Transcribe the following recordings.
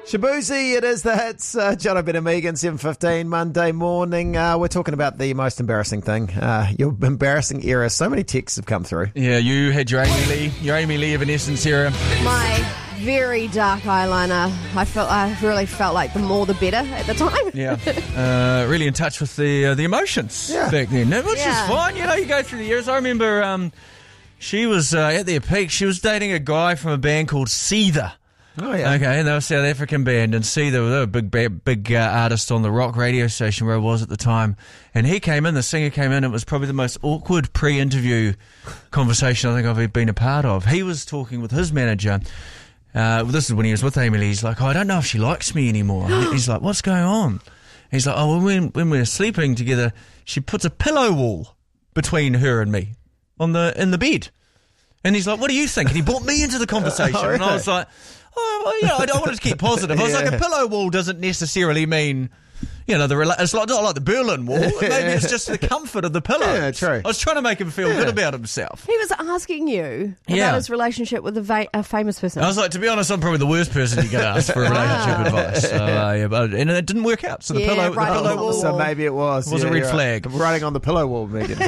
Shabuzi, it is the hits. John O'Brien and Megan, 7:15 Monday morning. We're talking about the most embarrassing thing, your embarrassing era. So many texts have come through. Yeah, you had your Amy Lee Evanescence era. My very dark eyeliner. I really felt like the more the better at the time. Yeah, really in touch with the emotions back then, which is fine. You know, you go through the years. I remember she was at their peak. She was dating a guy from a band called Seether. Oh, yeah. Okay, and they were a South African band, and Seether, they were a big artist on the rock radio station where I was at the time. And he came in, the singer came in, it was probably the most awkward pre-interview conversation I think I've been a part of. He was talking with his manager. This is when he was with Amy Lee. He's like, I don't know if she likes me anymore. He's like, what's going on? He's like, well, when we're sleeping together, she puts a pillow wall between her and me in the bed. And he's like, what do you think? And he brought me into the conversation. And I was like, I don't want to keep positive. I was like, a pillow wall doesn't necessarily mean, it's not like the Berlin Wall. Maybe it's just the comfort of the pillow. Yeah, true. I was trying to make him feel good about himself. He was asking you about his relationship with a famous person. I was like, to be honest, I'm probably the worst person you can ask for relationship advice. So, and it didn't work out. So the pillow wall. So maybe it was a red flag. Writing on the pillow wall, Megan.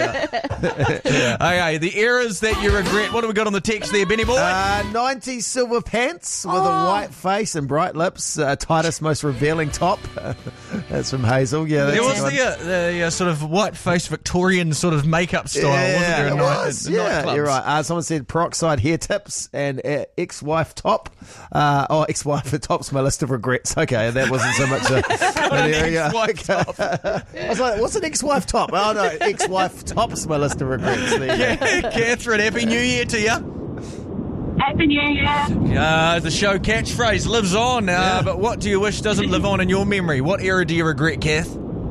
Okay, the eras that you regret. What do we got on the text there, Benny boy? 90s silver pants with a white face and bright lips. Titus' most revealing top. That's from Hazel. Yeah, there was the sort of white-faced Victorian sort of makeup style, wasn't there? Nightclubs. You're right. Someone said peroxide hair tips and ex-wife top. Ex-wife tops my list of regrets. Okay, that wasn't so much an area. Top. I was like, what's an ex-wife top? Oh no, ex-wife tops my list of regrets. Catherine, Happy New Year to you. Happy New Year. The show catchphrase lives on, but what do you wish doesn't live on in your memory? What era do you regret, Kath?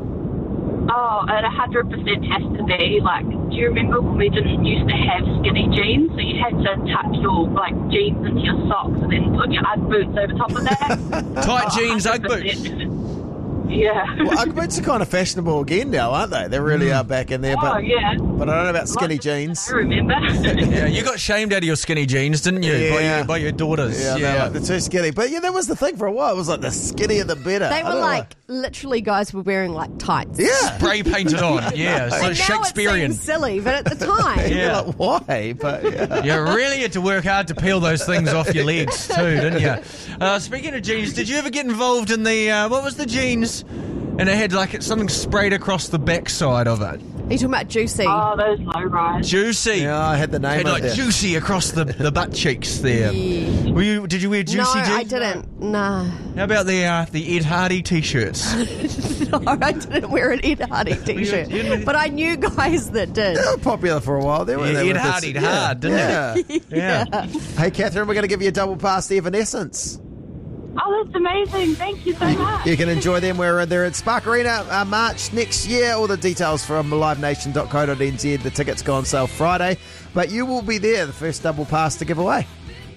Oh, it 100% has to be, do you remember when we didn't used to have skinny jeans? So you had to tuck your, jeans into your socks and then put your Ugg boots over top of that? Tight jeans, 100%. Ugg boots. Yeah. Well, Ugg boots are kind of fashionable again now, aren't they? They really are back in there. But yeah. But I don't know about skinny jeans. I remember. Yeah, you got shamed out of your skinny jeans, didn't you? Yeah. By your daughters. Yeah. They're too skinny. But yeah, that was the thing for a while. It was like the skinnier the better. They were literally guys were wearing tights. Yeah. Spray painted on. Yeah. So and Shakespearean. Now it seems silly, but at the time. You're like, why? But you really had to work hard to peel those things off your legs too, didn't you? Speaking of jeans, did you ever get involved in the, what was the jeans? And it had something sprayed across the backside of it. Are you talking about Juicy? Oh, those low rise. Juicy. Yeah, I had the name Had of it. Juicy across the butt cheeks there. Yeah. Did you wear Juicy No, jeans? I didn't. No. How about the Ed Hardy t-shirts? No, I didn't wear an Ed Hardy t-shirt. But I knew guys that did. They were popular for a while. They were Ed Hardy'd hard, didn't it? Yeah. Hey, Catherine, we're going to give you a double pass to Evanescence. Oh, that's amazing. Thank you so much. You can enjoy them. We're there at Spark Arena March next year. All the details from livenation.co.nz. The tickets go on sale Friday. But you will be there, the first double pass to give away.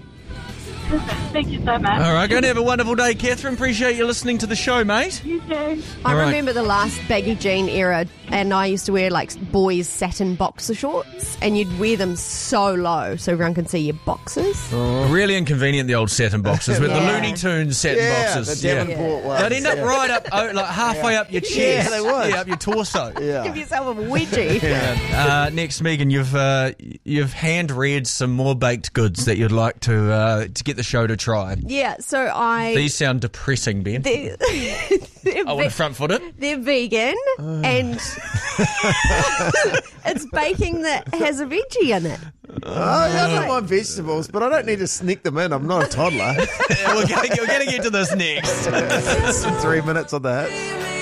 Thank you so much. All right, go and have a wonderful day, Catherine. Appreciate you listening to the show, mate. You too. I remember the last baggy jean era, and I used to wear boys' satin boxer shorts, and you'd wear them so low so everyone can see your boxers. Really inconvenient, the old satin boxes with the Yeah. Looney Tunes satin boxes. The Devonport ones. They'd end up right up, halfway up your chest. Yeah, they would. Yeah, up your torso. Give Yeah. yourself a wedgie. Next, Megan, you've hand read some more baked goods that you'd like to get the show to try. Yeah, so These sound depressing, Ben. They're I want to front foot it. They're vegan, and it's baking that has a veggie in it. I don't mind vegetables, but I don't need to sneak them in. I'm not a toddler. We're going to get to this next. 3 minutes on the hit.